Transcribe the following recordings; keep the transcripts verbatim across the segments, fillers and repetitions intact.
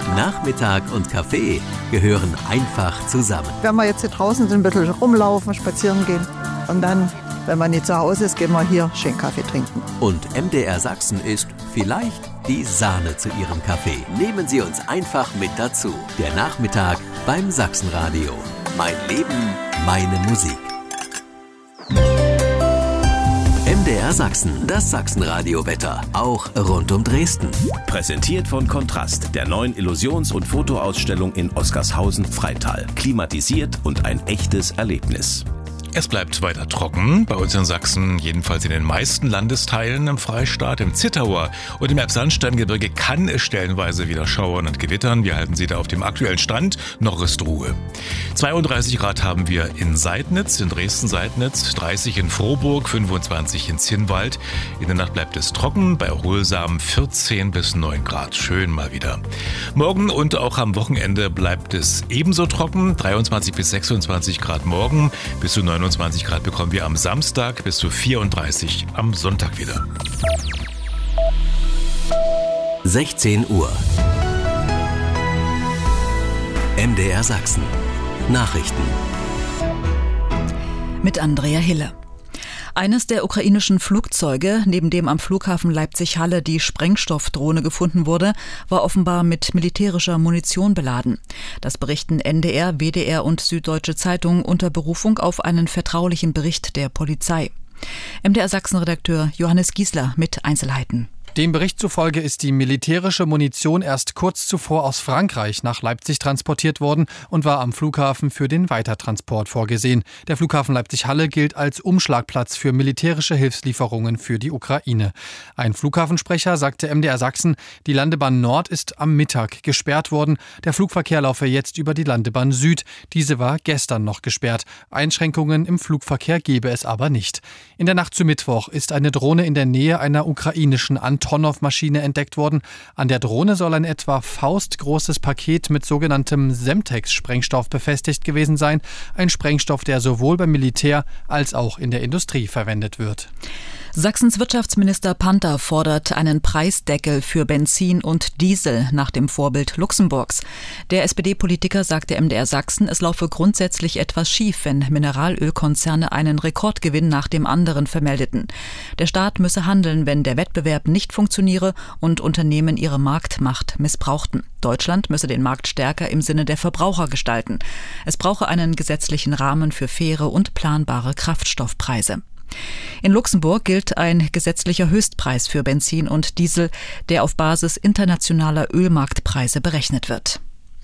Nachmittag und Kaffee gehören einfach zusammen. Wenn wir jetzt hier draußen sind, ein bisschen rumlaufen, spazieren gehen und dann, wenn man nicht zu Hause ist, gehen wir hier schön Kaffee trinken. Und M D R Sachsen ist vielleicht die Sahne zu Ihrem Kaffee. Nehmen Sie uns einfach mit dazu. Der Nachmittag beim Sachsenradio. Mein Leben, meine Musik. M D R Sachsen, das Sachsenradio-Wetter, auch rund um Dresden. Präsentiert von Kontrast, der neuen Illusions- und Fotoausstellung in Oskarshausen-Freital. Klimatisiert und ein echtes Erlebnis. Es bleibt weiter trocken, bei uns in Sachsen, jedenfalls in den meisten Landesteilen im Freistaat, im Zittauer und im Elbsandsteingebirge kann es stellenweise wieder schauern und gewittern. Wir halten Sie da auf dem aktuellen Stand, noch ist Ruhe. zweiunddreißig Grad haben wir in Seidnitz, in Dresden-Seidnitz, dreißig in Frohburg, fünfundzwanzig in Zinnwald. In der Nacht bleibt es trocken, bei erholsamen vierzehn bis neun Grad, schön mal wieder. Morgen und auch am Wochenende bleibt es ebenso trocken, dreiundzwanzig bis sechsundzwanzig Grad morgen, bis zu neunundzwanzig Grad bekommen wir am Samstag, bis zu vierunddreißig am Sonntag wieder. sechzehn Uhr. M D R Sachsen. Nachrichten. Mit Andrea Hille. Eines der ukrainischen Flugzeuge, neben dem am Flughafen Leipzig-Halle die Sprengstoffdrohne gefunden wurde, war offenbar mit militärischer Munition beladen. Das berichten N D R, W D R und Süddeutsche Zeitung unter Berufung auf einen vertraulichen Bericht der Polizei. M D R Sachsen-Redakteur Johannes Giesler mit Einzelheiten. Dem Bericht zufolge ist die militärische Munition erst kurz zuvor aus Frankreich nach Leipzig transportiert worden und war am Flughafen für den Weitertransport vorgesehen. Der Flughafen Leipzig-Halle gilt als Umschlagplatz für militärische Hilfslieferungen für die Ukraine. Ein Flughafensprecher sagte M D R Sachsen, die Landebahn Nord ist am Mittag gesperrt worden. Der Flugverkehr laufe jetzt über die Landebahn Süd. Diese war gestern noch gesperrt. Einschränkungen im Flugverkehr gebe es aber nicht. In der Nacht zu Mittwoch ist eine Drohne in der Nähe einer ukrainischen Antonov-Maschine entdeckt worden. An der Drohne soll ein etwa faustgroßes Paket mit sogenanntem Semtex-Sprengstoff befestigt gewesen sein. Ein Sprengstoff, der sowohl beim Militär als auch in der Industrie verwendet wird. Sachsens Wirtschaftsminister Panther fordert einen Preisdeckel für Benzin und Diesel nach dem Vorbild Luxemburgs. Der S P D-Politiker sagte M D R Sachsen, es laufe grundsätzlich etwas schief, wenn Mineralölkonzerne einen Rekordgewinn nach dem anderen vermeldeten. Der Staat müsse handeln, wenn der Wettbewerb nicht funktioniere und Unternehmen ihre Marktmacht missbrauchten. Deutschland müsse den Markt stärker im Sinne der Verbraucher gestalten. Es brauche einen gesetzlichen Rahmen für faire und planbare Kraftstoffpreise. In Luxemburg gilt ein gesetzlicher Höchstpreis für Benzin und Diesel, der auf Basis internationaler Ölmarktpreise berechnet wird.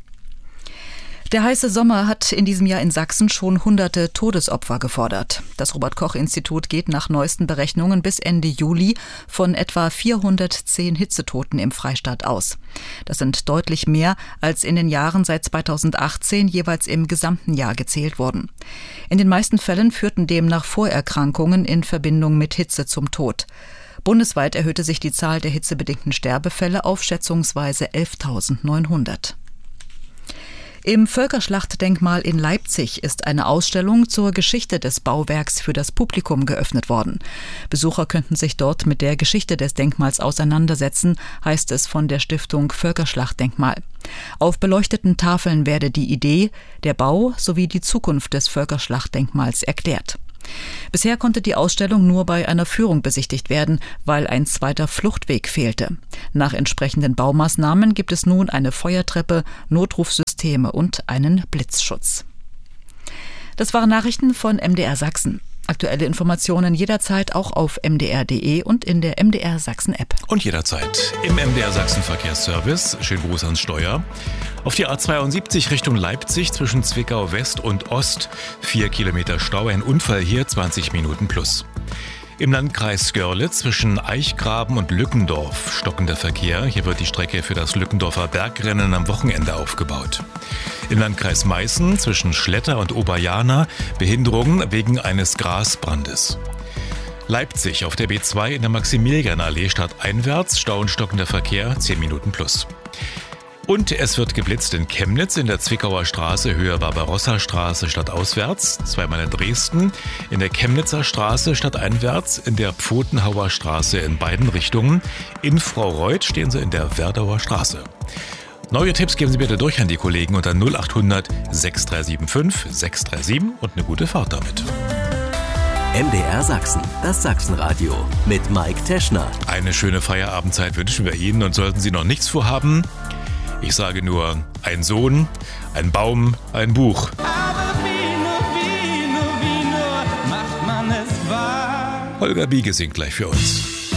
Der heiße Sommer hat in diesem Jahr in Sachsen schon hunderte Todesopfer gefordert. Das Robert-Koch-Institut geht nach neuesten Berechnungen bis Ende Juli von etwa vierhundertzehn Hitzetoten im Freistaat aus. Das sind deutlich mehr, als in den Jahren seit zweitausendachtzehn jeweils im gesamten Jahr gezählt wurden. In den meisten Fällen führten demnach Vorerkrankungen in Verbindung mit Hitze zum Tod. Bundesweit erhöhte sich die Zahl der hitzebedingten Sterbefälle auf schätzungsweise elftausendneunhundert. Im Völkerschlachtdenkmal in Leipzig ist eine Ausstellung zur Geschichte des Bauwerks für das Publikum geöffnet worden. Besucher könnten sich dort mit der Geschichte des Denkmals auseinandersetzen, heißt es von der Stiftung Völkerschlachtdenkmal. Auf beleuchteten Tafeln werde die Idee, der Bau sowie die Zukunft des Völkerschlachtdenkmals erklärt. Bisher konnte die Ausstellung nur bei einer Führung besichtigt werden, weil ein zweiter Fluchtweg fehlte. Nach entsprechenden Baumaßnahmen gibt es nun eine Feuertreppe, Notrufsysteme und einen Blitzschutz. Das waren Nachrichten von M D R Sachsen. Aktuelle Informationen jederzeit auch auf m d r punkt d e und in der M D R Sachsen App. Und jederzeit im M D R Sachsen Verkehrsservice. Schönen Gruß ans Steuer. Auf die A zweiundsiebzig Richtung Leipzig zwischen Zwickau West und Ost. Vier Kilometer Stau, ein Unfall hier, zwanzig Minuten plus. Im Landkreis Görlitz zwischen Eichgraben und Lückendorf stockender Verkehr. Hier wird die Strecke für das Lückendorfer Bergrennen am Wochenende aufgebaut. Im Landkreis Meißen zwischen Schletter und Oberjana Behinderungen wegen eines Grasbrandes. Leipzig auf der B zwei in der Maximilianallee stadteinwärts, Stau und stockender Verkehr, zehn Minuten plus. Und es wird geblitzt in Chemnitz in der Zwickauer Straße, Höhe Barbarossa-Straße stadtauswärts, zweimal in Dresden, in der Chemnitzer Straße stadteinwärts, in der Pfotenhauer Straße in beiden Richtungen. In Fraureuth stehen sie in der Werdauer Straße. Neue Tipps geben Sie bitte durch an die Kollegen unter null acht hundert sechs drei sieben fünf sechs drei sieben und eine gute Fahrt damit. M D R Sachsen, das Sachsenradio mit Mike Teschner. Eine schöne Feierabendzeit wünschen wir Ihnen und sollten Sie noch nichts vorhaben, ich sage nur ein Sohn, ein Baum, ein Buch. Aber wie nur, wie nur, wie nur macht man es wahr? Holger Biege singt gleich für uns.